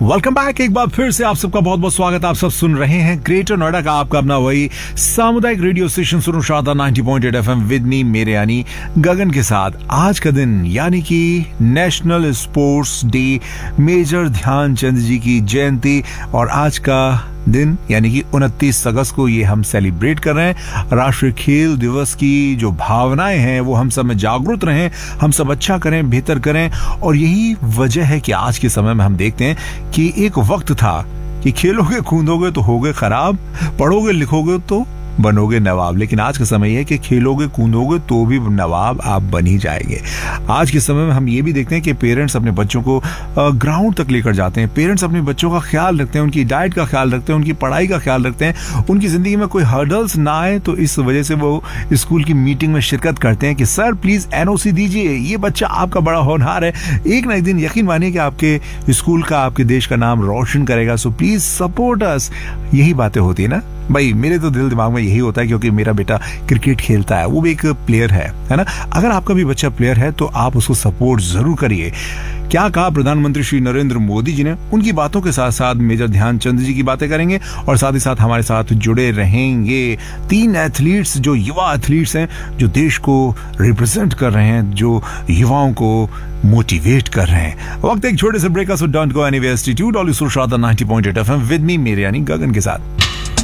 Welcome back. एक बार फिर से आप सबका बहुत बहुत स्वागत। आप सब सुन रहे हैं ग्रेटर नोएडा का आपका अपना वही सामुदायिक रेडियो स्टेशन सुनो शारदा 90.8 FM विद मी मेरे यानी गगन के साथ। आज का दिन यानी कि national sports day, major Dhyanchand जी की जयंती, और आज का दिन यानी कि 29 अगस्त को ये हम सेलिब्रेट कर रहे हैं। राष्ट्रीय खेल दिवस की जो भावनाएं हैं वो हम सब में जागरूक रहें, हम सब अच्छा करें, बेहतर करें। और यही वजह है कि आज के समय में हम देखते हैं कि एक वक्त था कि खेलोगे कूदोगे तो होगे खराब, पढ़ोगे लिखोगे तो बनोगे नवाब, लेकिन आज का समय है कि खेलोगे कूदोगे तो भी नवाब आप बन ही जाएंगे। आज के समय में हम ये भी देखते हैं कि पेरेंट्स अपने बच्चों को ग्राउंड तक लेकर जाते हैं, पेरेंट्स अपने बच्चों का ख्याल रखते हैं, उनकी डाइट का ख्याल रखते हैं, उनकी पढ़ाई का ख्याल रखते हैं, उनकी जिंदगी में कोई हर्डल्स ना आए। तो इस वजह से वो स्कूल की मीटिंग में शिरकत करते हैं कि सर प्लीज NOC दीजिए, ये बच्चा आपका बड़ा होनहार है, एक ना एक दिन यकीन मानिए कि आपके स्कूल का, आपके देश का नाम रोशन करेगा, सो प्लीज सपोर्ट अस। यही बातें होती है ना भाई। मेरे तो दिल दिमाग में यही होता है क्योंकि मेरा बेटा क्रिकेट खेलता है, वो भी एक प्लेयर है ना। अगर आपका भी बच्चा प्लेयर है तो आप उसको सपोर्ट जरूर करिए। क्या कहा प्रधानमंत्री श्री नरेंद्र मोदी जी ने, उनकी बातों के साथ साथ मेजर ध्यानचंद जी की बातें करेंगे और साथ ही साथ हमारे साथ जुड़े रहेंगे 3 एथलीट्स, जो युवा एथलीट्स हैं, जो देश को रिप्रेजेंट कर रहे हैं, जो युवाओं को मोटिवेट कर रहे हैं। वक्त एक छोटे से break, so don't go anywhere, stay tuned on Sharda 90.8 FM with me मेरे यानी गगन के साथ।